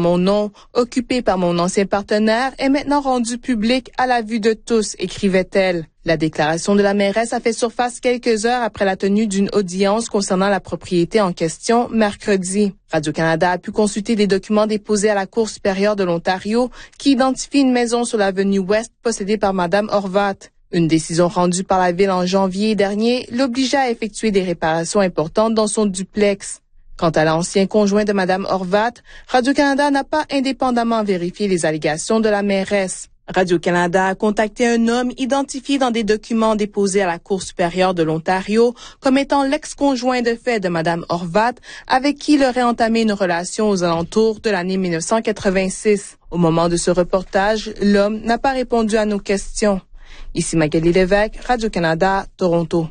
mon nom, occupé par mon ancien partenaire, est maintenant rendu public à la vue de tous, écrivait-elle. La déclaration de la mairesse a fait surface quelques heures après la tenue d'une audience concernant la propriété en question mercredi. Radio-Canada a pu consulter des documents déposés à la Cour supérieure de l'Ontario qui identifient une maison sur l'avenue Ouest possédée par Mme Horvat. Une décision rendue par la Ville en janvier dernier l'obligeait à effectuer des réparations importantes dans son duplex. Quant à l'ancien conjoint de Mme Horvat, Radio-Canada n'a pas indépendamment vérifié les allégations de la mairesse. Radio-Canada a contacté un homme identifié dans des documents déposés à la Cour supérieure de l'Ontario comme étant l'ex-conjoint de fait de Mme Horvat, avec qui il aurait entamé une relation aux alentours de l'année 1986. Au moment de ce reportage, l'homme n'a pas répondu à nos questions. Ici Magali Lévesque, Radio-Canada, Toronto.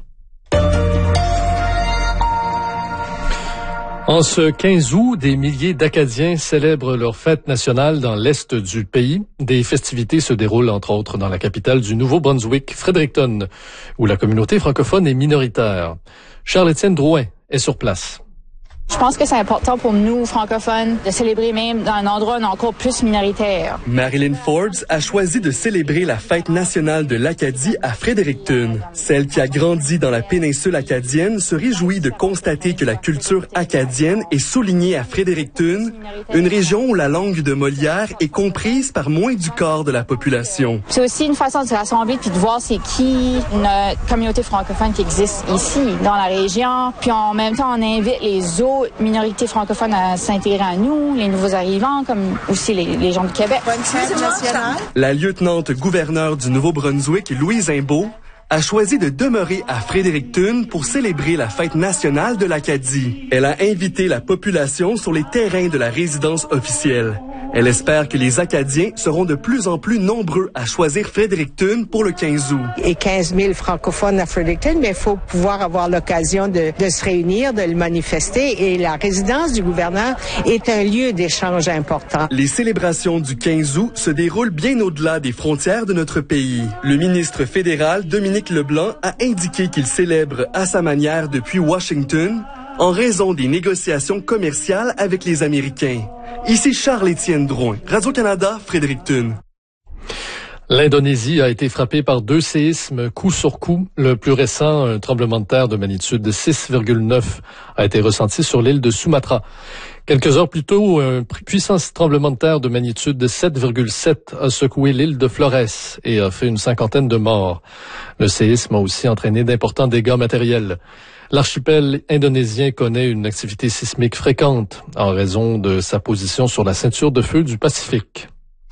En ce 15 août, des milliers d'Acadiens célèbrent leur fête nationale dans l'est du pays. Des festivités se déroulent entre autres dans la capitale du Nouveau-Brunswick, Fredericton, où la communauté francophone est minoritaire. Charles-Étienne Drouin est sur place. Je pense que c'est important pour nous, francophones, de célébrer même dans un endroit encore plus minoritaire. Marilyn Forbes a choisi de célébrer la fête nationale de l'Acadie à Fredericton. Celle qui a grandi dans la péninsule acadienne se réjouit de constater que la culture acadienne est soulignée à Fredericton, une région où la langue de Molière est comprise par moins du quart de la population. C'est aussi une façon de se rassembler puis de voir c'est qui notre communauté francophone qui existe ici, dans la région. Puis en même temps, on invite les autres minorités francophones à s'intégrer à nous, les nouveaux arrivants, comme aussi les gens du Québec. La lieutenante-gouverneure du Nouveau-Brunswick, Louise Imbeau, a choisi de demeurer à Fredericton pour célébrer la fête nationale de l'Acadie. Elle a invité la population sur les terrains de la résidence officielle. Elle espère que les Acadiens seront de plus en plus nombreux à choisir Fredericton pour le 15 août. Et 15 000 francophones à Fredericton, mais il faut pouvoir avoir l'occasion de se réunir, de le manifester. Et la résidence du gouverneur est un lieu d'échange important. Les célébrations du 15 août se déroulent bien au-delà des frontières de notre pays. Le ministre fédéral Dominique Leblanc a indiqué qu'il célèbre à sa manière depuis Washington, en raison des négociations commerciales avec les Américains. Ici Charles-Étienne Drouin, Radio-Canada, Fredericton. L'Indonésie a été frappée par 2 séismes coup sur coup. Le plus récent, un tremblement de terre de magnitude de 6,9 a été ressenti sur l'île de Sumatra. Quelques heures plus tôt, un puissant tremblement de terre de magnitude de 7,7 a secoué l'île de Flores et a fait une 50aine de morts. Le séisme a aussi entraîné d'importants dégâts matériels. L'archipel indonésien connaît une activité sismique fréquente en raison de sa position sur la ceinture de feu du Pacifique.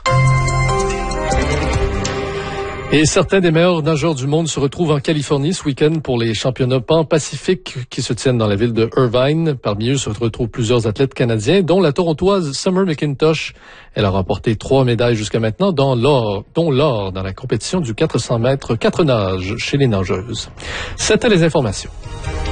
Et certains des meilleurs nageurs du monde se retrouvent en Californie ce week-end pour les championnats pan-pacifiques qui se tiennent dans la ville de Irvine. Parmi eux se retrouvent plusieurs athlètes canadiens, dont la Torontoise Summer McIntosh. Elle a remporté 3 médailles jusqu'à maintenant, dont l'or dans la compétition du 400 mètres 4 nages chez les nageuses. C'était les informations.